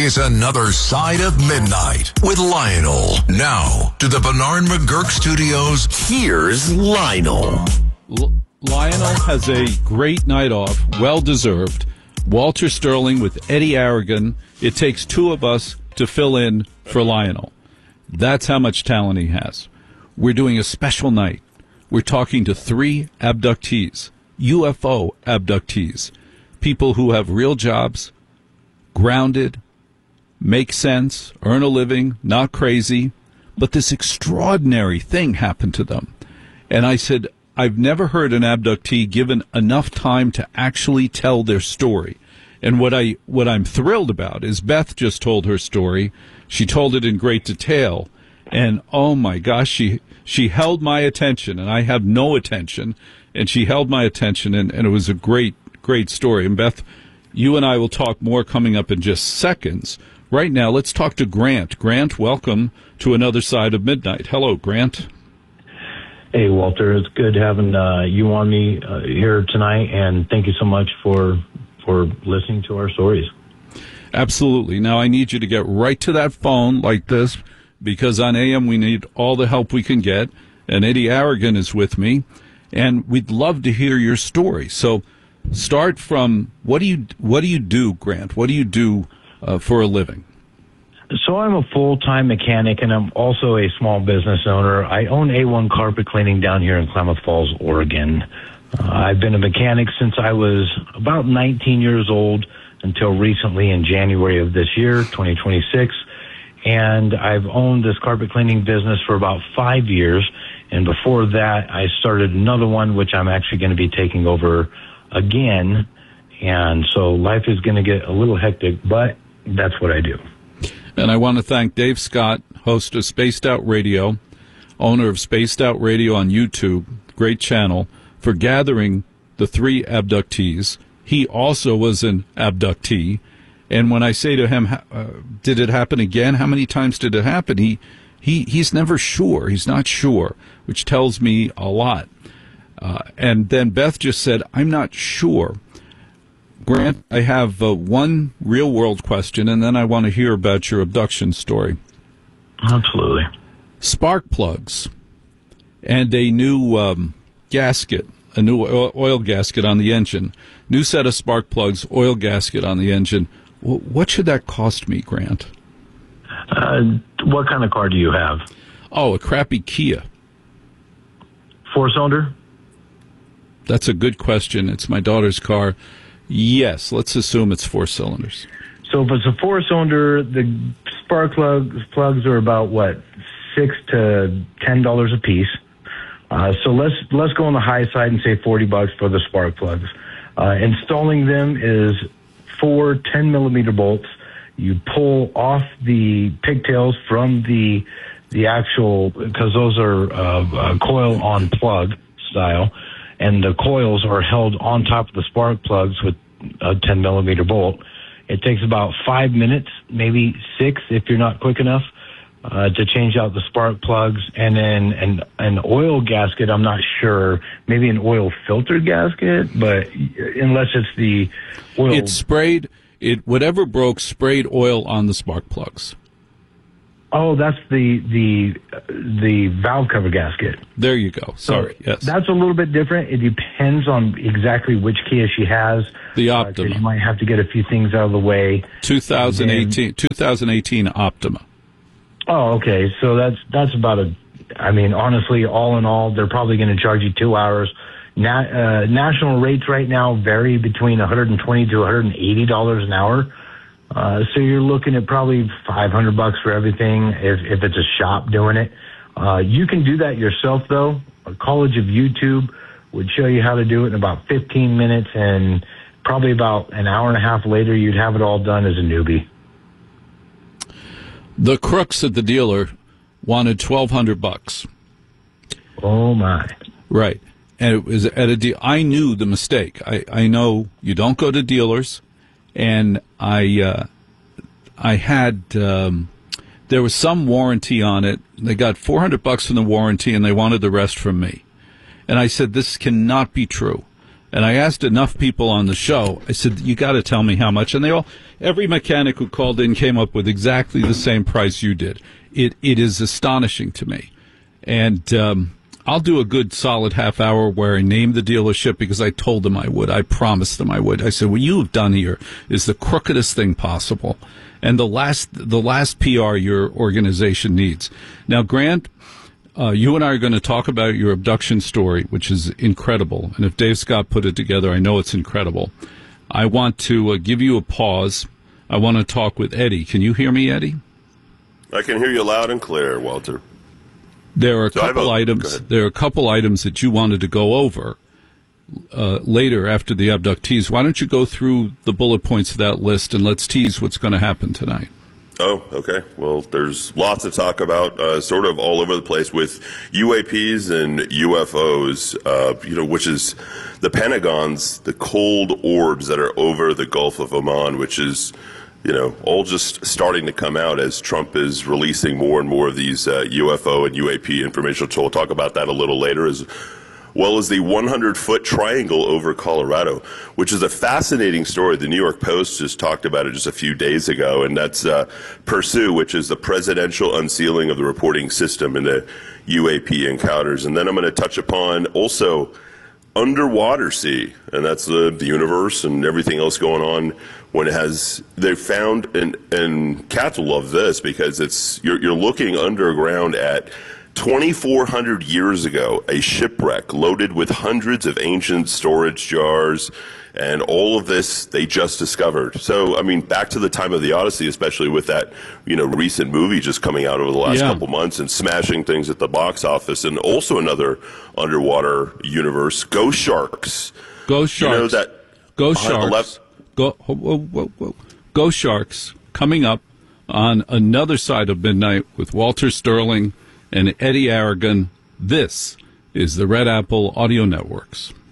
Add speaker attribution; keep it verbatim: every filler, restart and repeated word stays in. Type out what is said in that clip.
Speaker 1: is Another Side of Midnight with Lionel. Now, to the Bernard McGurk Studios, here's Lionel.
Speaker 2: L- Lionel has a great night off, well-deserved. Walter Sterling with Eddie Aragon. It takes two of us to fill in for Lionel. That's how much talent he has. We're doing a special night. We're talking to three abductees, U F O abductees, people who have real jobs, grounded, make sense, earn a living, not crazy, but this extraordinary thing happened to them. And I said, I've never heard an abductee given enough time to actually tell their story. And what I what I'm thrilled about is Beth just told her story. She told it in great detail, and oh my gosh, she she held my attention, and I have no attention, and she held my attention, and, and it was a great great story. And Beth, you and I will talk more coming up in just seconds. Right now, let's talk to Grant. Grant, welcome to Another Side of Midnight. Hello, Grant.
Speaker 3: Hey, Walter. It's good having uh, you on me uh, here tonight, and thank you so much for for listening to our stories.
Speaker 2: Absolutely. Now, I need you to get right to that phone like this, because on A M we need all the help we can get, and Eddie Aragon is with me, and we'd love to hear your story. So start from, what do you what do you do, Grant? What do you do uh, for a living?
Speaker 3: So I'm a full-time mechanic, and I'm also a small business owner. I own A one Carpet Cleaning down here in Klamath Falls, Oregon. Uh, I've been a mechanic since I was about nineteen years old until recently in January of this year, twenty twenty-six. And I've owned this carpet cleaning business for about five years. And before that, I started another one, which I'm actually going to be taking over again. And so life is going to get a little hectic, but that's what I do.
Speaker 2: And I want to thank Dave Scott, host of Spaced Out Radio, owner of Spaced Out Radio on YouTube, great channel, for gathering the three abductees. He also was an abductee. And when I say to him, uh, did it happen again? How many times did it happen? He, he, he's never sure. He's not sure, which tells me a lot. Uh, and then Beth just said, I'm not sure. Grant, I have uh, one real-world question, and then I want to hear about your abduction story.
Speaker 3: Absolutely.
Speaker 2: Spark plugs and a new um, gasket, a new oil, oil gasket on the engine, new set of spark plugs, oil gasket on the engine. W- what should that cost me, Grant?
Speaker 3: Uh, what kind of car do you have?
Speaker 2: Oh, a crappy Kia.
Speaker 3: Four-cylinder?
Speaker 2: That's a good question. It's my daughter's car. Yes, let's assume it's four cylinders.
Speaker 3: So if it's a four-cylinder, the spark plugs, plugs are about, what, six to ten dollars a piece. Uh, so let's let's go on the high side and say forty bucks for the spark plugs. Uh, installing them is four ten-millimeter bolts. You pull off the pigtails from the the actual, because those are uh, uh, coil-on plug style, and the coils are held on top of the spark plugs with a ten-millimeter bolt. It takes about five minutes, maybe six if you're not quick enough, uh, to change out the spark plugs. And then an, an oil gasket, I'm not sure, maybe an oil filter gasket, but unless it's the oil.
Speaker 2: It sprayed, it whatever broke sprayed oil on the spark plugs.
Speaker 3: Oh, that's the the the valve cover gasket.
Speaker 2: There you go. Sorry.
Speaker 3: So
Speaker 2: yes.
Speaker 3: That's a little bit different. It depends on exactly which Kia she has.
Speaker 2: The Optima.
Speaker 3: Uh, you might have to get a few things out of the way.
Speaker 2: twenty eighteen, then, twenty eighteen Optima.
Speaker 3: Oh, okay. So that's that's about a. I mean, honestly, all in all, they're probably going to charge you two hours. Na- uh, national rates right now vary between one hundred twenty to one hundred eighty dollars an hour. Uh, so you're looking at probably five hundred bucks for everything if, if it's a shop doing it. Uh, you can do that yourself, though. A College of YouTube would show you how to do it in about fifteen minutes, and probably about an hour and a half later, you'd have it all done as a newbie.
Speaker 2: The crooks at the dealer wanted twelve hundred bucks.
Speaker 3: Oh, my.
Speaker 2: Right. And it was at a deal. I knew the mistake. I, I know you don't go to dealers. And I, uh, I had, um, there was some warranty on it. They got four hundred bucks from the warranty, and they wanted the rest from me. And I said, this cannot be true. And I asked enough people on the show, I said, you got to tell me how much. And they all, every mechanic who called in came up with exactly the same price you did. It It is astonishing to me. And um, I'll do a good solid half hour where I name the dealership because I told them I would. I promised them I would. I said, what you have done here is the crookedest thing possible. And the last, the last P R your organization needs. Now, Grant, Uh, you and I are going to talk about your abduction story, which is incredible. And if Dave Scott put it together, I know it's incredible. I want to uh, give you a pause. I want to talk with Eddie. Can you hear me, Eddie?
Speaker 4: I can hear you loud and clear, Walter.
Speaker 2: There are a
Speaker 4: So
Speaker 2: couple
Speaker 4: a,
Speaker 2: items. There are a couple items that you wanted to go over uh, later after the abductees. Why don't you go through the bullet points of that list and let's tease what's going to happen tonight?
Speaker 4: Oh, okay. Well, there's lots to talk about, uh, sort of all over the place with U A Ps and U F Os, uh, you know, which is the Pentagon's, the cold orbs that are over the Gulf of Oman, which is, you know, all just starting to come out as Trump is releasing more and more of these uh, U F O and U A P information. So we'll talk about that a little later as well as the hundred foot triangle over Colorado, which is a fascinating story. The New York Post just talked about it just a few days ago, and that's uh, PURSUE, which is the presidential unsealing of the reporting system in the U A P encounters. And then I'm going to touch upon also underwater sea, and that's the, the universe and everything else going on when it has, they found, and, and cats will love this because it's, you're, you're looking underground at twenty-four hundred years ago, a shipwreck loaded with hundreds of ancient storage jars, and all of this they just discovered. So, I mean, back to the time of the Odyssey, especially with that, you know, recent movie just coming out over the last
Speaker 2: yeah.
Speaker 4: couple months and smashing things at the box office, and also another underwater universe, Ghost Sharks.
Speaker 2: Ghost Sharks.
Speaker 4: You know that
Speaker 2: Ghost Sharks. Go, whoa, whoa, whoa. Ghost Sharks coming up on another side of midnight with Walter Sterling and Eddie Aragon. This is the Red Apple Audio Networks.